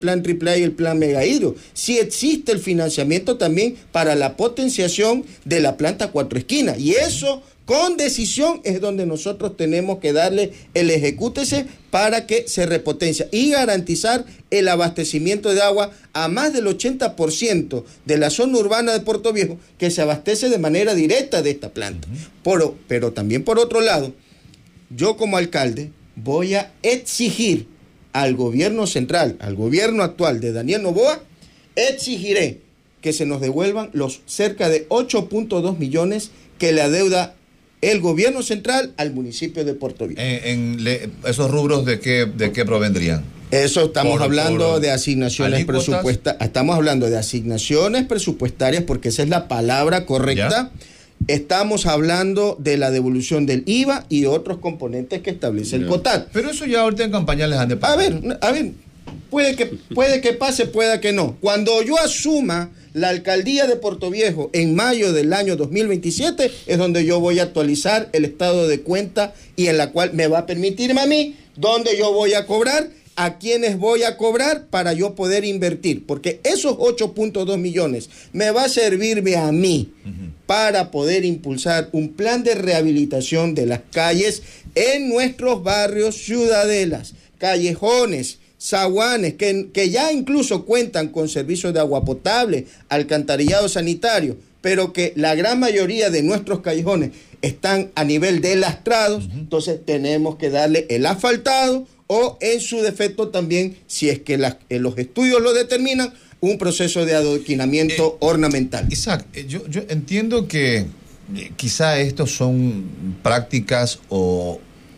plan AAA y el plan Megahidro. Sí existe el financiamiento también para la potenciación de la planta Cuatro Esquinas. Y eso, con decisión, es donde nosotros tenemos que darle el ejecútese para que se repotencia y garantizar el abastecimiento de agua a más del 80% de la zona urbana de Puerto Viejo, que se abastece de manera directa de esta planta. Pero también, por otro lado, yo como alcalde voy a exigir al gobierno central, al gobierno actual de Daniel Noboa, exigiré que se nos devuelvan los cerca de 8.2 millones que le adeuda el gobierno central al municipio de Puerto Viejo. ¿Esos rubros de qué provendrían? Eso estamos hablando de asignaciones presupuestarias. Estamos hablando de asignaciones presupuestarias porque esa es la palabra correcta. ¿Ya? Estamos hablando de la devolución del IVA y otros componentes que establece el COTAD. Pero eso ya ahorita en campaña les han de pagar. A ver, puede que pase, pueda que no. Cuando yo asuma la alcaldía de Puerto Viejo en mayo del año 2027 es donde yo voy a actualizar el estado de cuenta y en la cual me va a permitirme a mí dónde yo voy a cobrar, a quiénes voy a cobrar para yo poder invertir, porque esos 8.2 millones me va a servirme a mí para poder impulsar un plan de rehabilitación de las calles en nuestros barrios, ciudadelas, callejones, zaguanes, que ya incluso cuentan con servicios de agua potable, alcantarillado sanitario, pero que la gran mayoría de nuestros callejones están a nivel de lastrados, entonces tenemos que darle el asfaltado o en su defecto también, si es que los estudios lo determinan, un proceso de adoquinamiento ornamental. Isaac, yo entiendo que quizá estos son prácticas o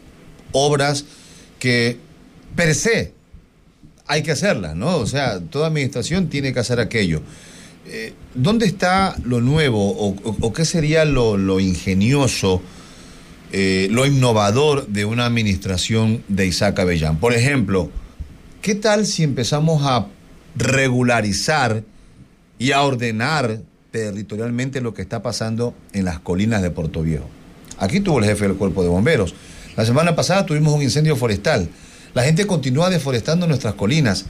obras que per se hay que hacerlas, ¿no? O sea, toda administración tiene que hacer aquello. ¿Dónde está lo nuevo o qué sería lo ingenioso, lo innovador de una administración de Isaac Abellán? Por ejemplo, ¿qué tal si empezamos a regularizar y a ordenar territorialmente lo que está pasando en las colinas de Puerto Viejo? Aquí tuvo el jefe del Cuerpo de Bomberos. La semana pasada tuvimos un incendio forestal. La gente continúa deforestando nuestras colinas,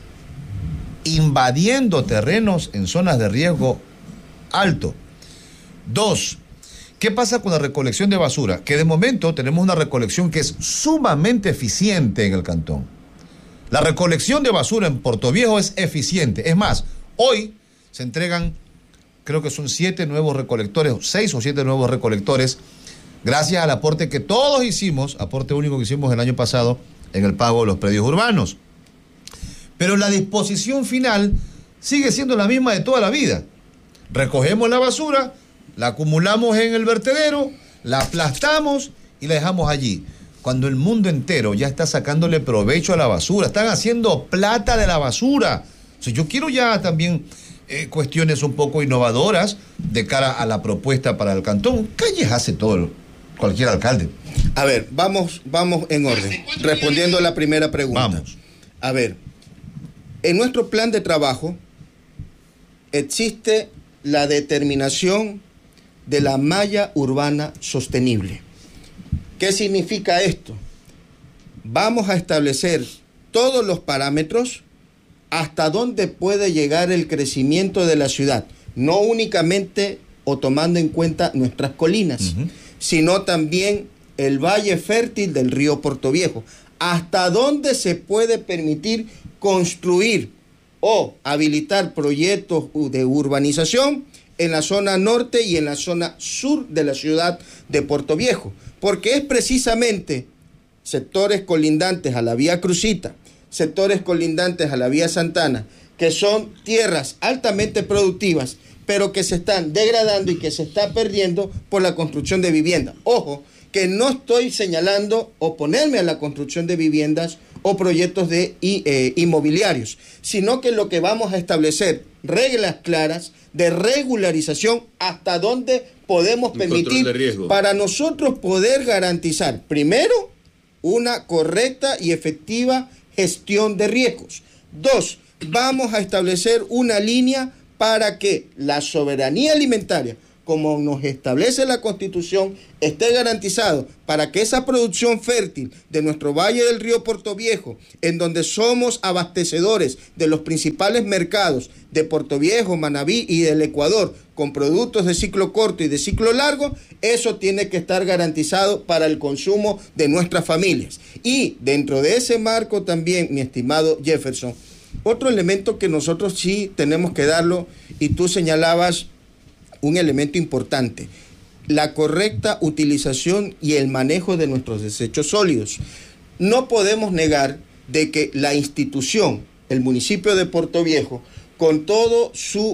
invadiendo terrenos en zonas de riesgo alto. 2. ¿Qué pasa con la recolección de basura? Que de momento tenemos una recolección que es sumamente eficiente en el cantón. La recolección de basura en Puerto Viejo es eficiente. Es más, hoy se entregan, creo que son 7 nuevos recolectores, 6 o 7 nuevos recolectores, gracias al aporte que todos hicimos, aporte único que hicimos el año pasado en el pago de los predios urbanos. Pero la disposición final sigue siendo la misma de toda la vida. Recogemos la basura, la acumulamos en el vertedero, la aplastamos y la dejamos allí. Cuando el mundo entero ya está sacándole provecho a la basura, están haciendo plata de la basura. O sea, yo quiero ya también cuestiones un poco innovadoras de cara a la propuesta para el cantón. Calles hace todo cualquier alcalde. A ver, vamos en orden, respondiendo a la primera pregunta. Vamos. A ver, en nuestro plan de trabajo existe la determinación de la malla urbana sostenible. ¿Qué significa esto? Vamos a establecer todos los parámetros hasta dónde puede llegar el crecimiento de la ciudad, no únicamente o tomando en cuenta nuestras colinas, sino también el valle fértil del río Puerto Viejo, hasta dónde se puede permitir construir o habilitar proyectos de urbanización en la zona norte y en la zona sur de la ciudad de Puerto Viejo, porque es precisamente sectores colindantes a la vía Crucita, sectores colindantes a la vía Santana, que son tierras altamente productivas, pero que se están degradando y que se está perdiendo por la construcción de viviendas. Ojo, que no estoy señalando oponerme a la construcción de viviendas o proyectos de inmobiliarios, sino que lo que vamos a establecer reglas claras de regularización hasta donde podemos permitir para nosotros poder garantizar, primero, una correcta y efectiva gestión de riesgos. 2, vamos a establecer una línea para que la soberanía alimentaria como nos establece la Constitución, esté garantizado para que esa producción fértil de nuestro Valle del Río Portoviejo, en donde somos abastecedores de los principales mercados de Portoviejo, Manabí y del Ecuador, con productos de ciclo corto y de ciclo largo, eso tiene que estar garantizado para el consumo de nuestras familias. Y dentro de ese marco también, mi estimado Jefferson, otro elemento que nosotros sí tenemos que darlo, y tú señalabas un elemento importante, la correcta utilización y el manejo de nuestros desechos sólidos. No podemos negar de que la institución, el municipio de Portoviejo, con toda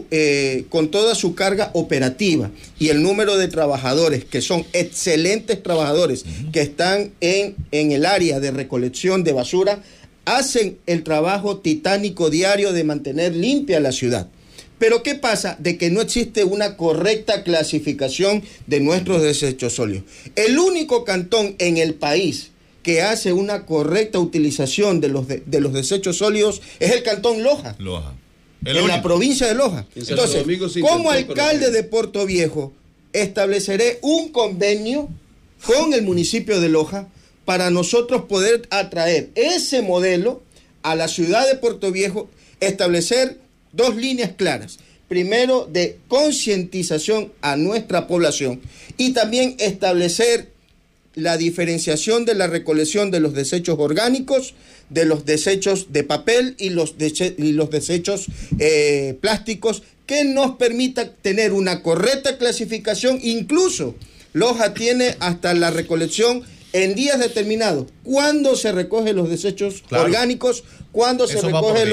su carga operativa y el número de trabajadores, que son excelentes trabajadores, que están en el área de recolección de basura, hacen el trabajo titánico diario de mantener limpia la ciudad. Pero ¿qué pasa? De que no existe una correcta clasificación de nuestros desechos sólidos. El único cantón en el país que hace una correcta utilización de los desechos sólidos es el cantón Loja. En la provincia de Loja. Entonces, como alcalde de Portoviejo, estableceré un convenio con el municipio de Loja para nosotros poder atraer ese modelo a la ciudad de Portoviejo, establecer 2 líneas claras. Primero, de concientización a nuestra población, y también establecer la diferenciación de la recolección de los desechos orgánicos, de los desechos de papel y los desechos plásticos, que nos permita tener una correcta clasificación. Incluso Loja tiene hasta la recolección en días determinados, cuándo se recogen los desechos orgánicos, cuándo se recogen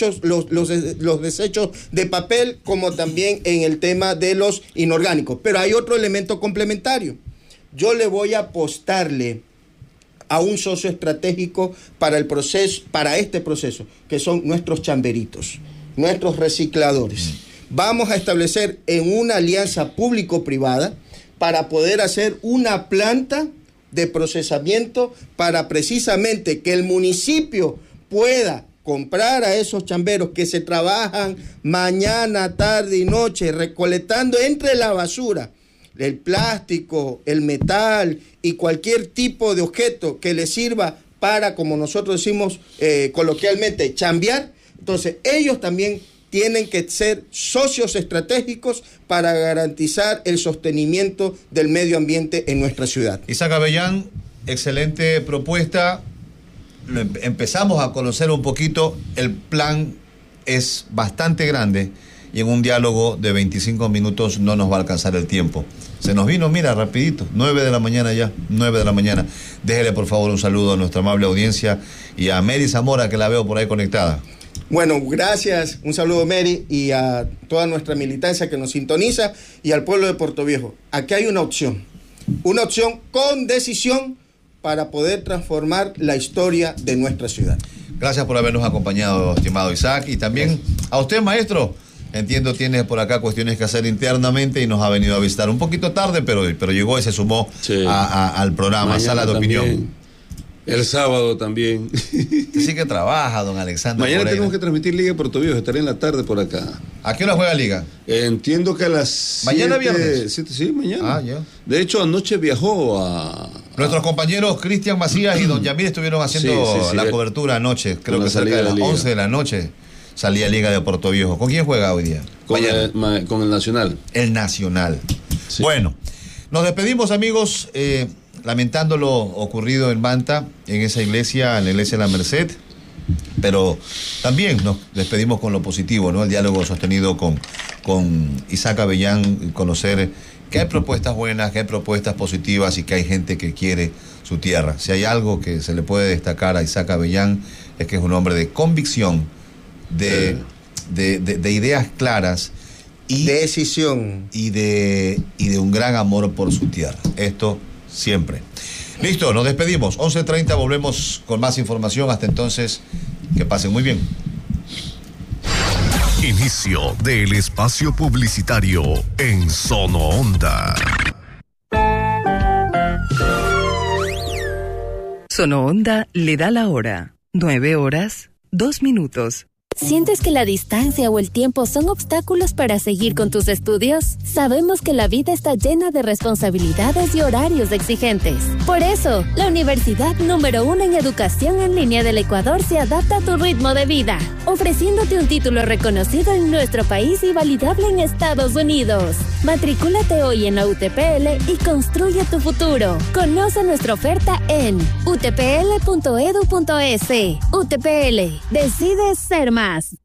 los desechos de papel, como también en el tema de los inorgánicos. Pero hay otro elemento complementario. Yo le voy a apostarle a un socio estratégico para este proceso, que son nuestros chamberitos, nuestros recicladores. Vamos a establecer en una alianza público-privada para poder hacer una planta de procesamiento para precisamente que el municipio pueda comprar a esos chamberos que se trabajan mañana, tarde y noche recolectando entre la basura el plástico, el metal y cualquier tipo de objeto que les sirva para, como nosotros decimos coloquialmente, chambear. Entonces ellos también tienen que ser socios estratégicos para garantizar el sostenimiento del medio ambiente en nuestra ciudad. Isaac Avellán, excelente propuesta. Empezamos a conocer un poquito. El plan es bastante grande y en un diálogo de 25 minutos no nos va a alcanzar el tiempo. Se nos vino, mira, rapidito, 9 de la mañana ya, 9 de la mañana. Déjele por favor un saludo a nuestra amable audiencia y a Mary Zamora, que la veo por ahí conectada. Bueno, gracias, un saludo Mary y a toda nuestra militancia que nos sintoniza y al pueblo de Portoviejo. Aquí hay una opción con decisión para poder transformar la historia de nuestra ciudad. Gracias por habernos acompañado, estimado Isaac, y también a usted, maestro. Entiendo, tiene por acá cuestiones que hacer internamente y nos ha venido a visitar un poquito tarde, pero llegó y se sumó al programa, Sala de Opinión. El sábado también. Sí que trabaja, don Alexander. Mañana tenemos que transmitir Liga Portoviejo, estaré en la tarde por acá. ¿A qué hora juega Liga? Entiendo que a las ¿Mañana viernes? Sí, mañana. Ya. De hecho, anoche viajó a... Nuestros compañeros Cristian Macías y don Yamir estuvieron haciendo la cobertura anoche, creo que cerca de las 11 de la noche. Salía Liga de Portoviejo. ¿Con quién juega hoy día? Con el Nacional. El Nacional. Sí. Bueno, nos despedimos, amigos, lamentando lo ocurrido en Manta, en esa iglesia, en la iglesia de la Merced, pero también nos despedimos con lo positivo, ¿no? El diálogo sostenido con Isaac Avellán, conocer que hay propuestas buenas, que hay propuestas positivas y que hay gente que quiere su tierra. Si hay algo que se le puede destacar a Isaac Avellán, es que es un hombre de convicción, de ideas claras y de decisión y de un gran amor por su tierra. Esto siempre. Listo, nos despedimos. 11:30, volvemos con más información. Hasta entonces, que pasen muy bien. Inicio del espacio publicitario en Sonoonda. Sonoonda le da la hora. 9 horas, 2 minutos. ¿Sientes que la distancia o el tiempo son obstáculos para seguir con tus estudios? Sabemos que la vida está llena de responsabilidades y horarios exigentes. Por eso, la universidad número 1 en educación en línea del Ecuador se adapta a tu ritmo de vida, ofreciéndote un título reconocido en nuestro país y validable en Estados Unidos. Matricúlate hoy en la UTPL y construye tu futuro. Conoce nuestra oferta en utpl.edu.es. UTPL, decides ser más.